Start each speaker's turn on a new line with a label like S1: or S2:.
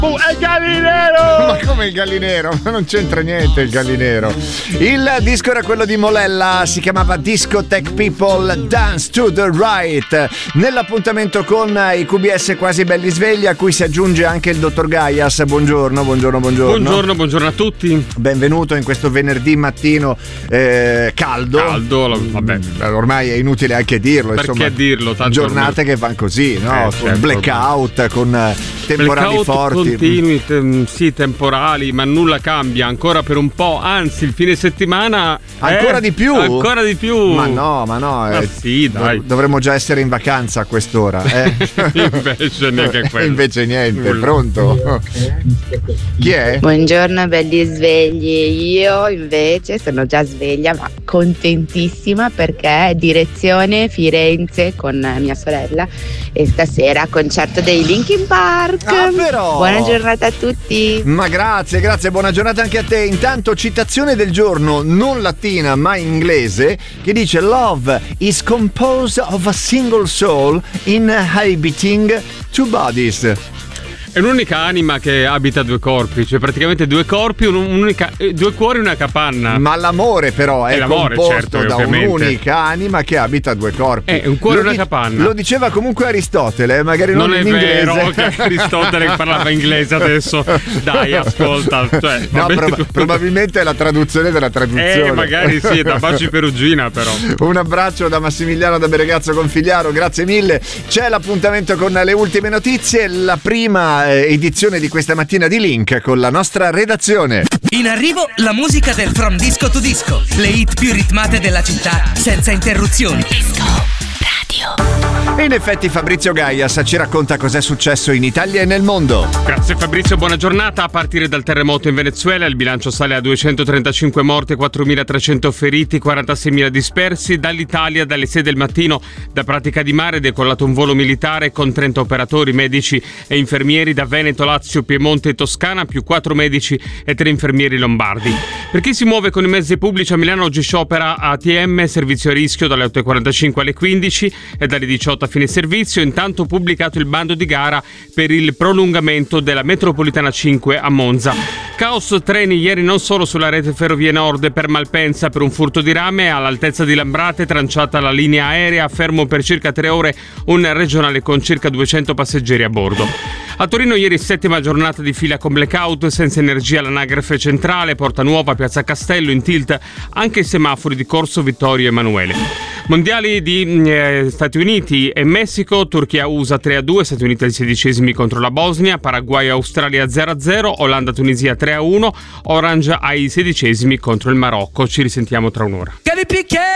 S1: È Gallinero!
S2: Ma come il Gallinero? Non c'entra niente il Gallinero. Il disco era quello di Molella, si chiamava Discotheque People Dance to the Right. Nell'appuntamento con i QBS Quasi Belli Svegli, a cui si aggiunge anche il dottor Gaias. Buongiorno.
S3: Buongiorno a tutti.
S2: Benvenuto in questo venerdì mattino caldo.
S3: Vabbè.
S2: Ormai è inutile anche dirlo.
S3: Perché
S2: insomma,
S3: dirlo? Tanto
S2: giornate che vanno così, no? Con
S3: certo.
S2: blackout, con temporali
S3: blackout
S2: forti.
S3: Continui, sì, temporali, ma nulla cambia ancora per un po'. Anzi, il fine settimana
S2: ancora di più. Ma no.
S3: Sì, dai.
S2: Dovremmo già essere in vacanza a quest'ora.
S3: Invece neanche quello.
S2: Invece niente. Pronto? Chi è?
S4: Buongiorno belli svegli. Io invece sono già sveglia, ma contentissima perché direzione Firenze con mia sorella e stasera concerto dei Linkin Park.
S2: Però.
S4: Buona giornata a tutti.
S2: Ma grazie, buona giornata anche a te. Intanto citazione del giorno, non latina ma inglese, che dice: Love is composed of a single soul inhabiting two bodies.
S3: È un'unica anima che abita due corpi, cioè praticamente due corpi, due cuori e una capanna.
S2: Ma l'amore però è composto
S3: certo,
S2: da
S3: ovviamente.
S2: Un'unica anima che abita due corpi.
S3: È un cuore e una capanna.
S2: Lo diceva comunque Aristotele, magari non in inglese.
S3: Non è vero che Aristotele parlava inglese adesso. Dai, ascolta. Cioè,
S2: no, probabilmente è la traduzione della traduzione.
S3: Magari sì, da Baci Perugina però.
S2: Un abbraccio da Massimiliano da Beregazzo Configliaro, grazie mille. C'è l'appuntamento con le ultime notizie, la prima edizione di questa mattina di Link con la nostra redazione.
S5: In arrivo la musica del From Disco to Disco, le hit più ritmate della città senza interruzioni. Disco Radio.
S2: E in effetti Fabrizio Gaias ci racconta cos'è successo in Italia e nel mondo.
S3: Grazie Fabrizio, buona giornata. A partire dal terremoto in Venezuela il bilancio sale a 235 morti, 4.300 feriti, 46.000 dispersi. Dall'Italia, dalle 6 del mattino, da Pratica di Mare è decollato un volo militare con 30 operatori, medici e infermieri da Veneto, Lazio, Piemonte e Toscana, più 4 medici e 3 infermieri lombardi. Per chi si muove con i mezzi pubblici, a Milano oggi sciopera ATM, servizio a rischio dalle 8.45 alle 15 e dalle 18 a fine servizio. Intanto pubblicato il bando di gara per il prolungamento della metropolitana 5 a Monza. Caos treni ieri non solo sulla rete Ferrovie Nord per Malpensa per un furto di rame, all'altezza di Lambrate tranciata la linea aerea, fermo per circa 3 ore un regionale con circa 200 passeggeri a bordo. A Torino ieri 7ª giornata di fila con blackout, senza energia all'anagrafe centrale, Porta Nuova, Piazza Castello, in tilt anche i semafori di Corso Vittorio Emanuele. Mondiali di Stati Uniti e Messico, Turchia-USA 3-2, Stati Uniti ai 16esimi contro la Bosnia, Paraguay-Australia 0-0, Olanda-Tunisia 3-1, Orange ai 16esimi contro il Marocco. Ci risentiamo tra un'ora.